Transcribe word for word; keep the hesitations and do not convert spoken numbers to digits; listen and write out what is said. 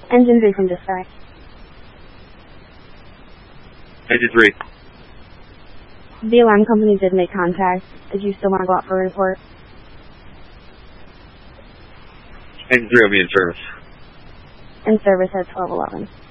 Engine three from dispatch. Engine three. The alarm company did make contact. Did you still want to go out for a report? Engine three will be in service. In service at twelve eleven.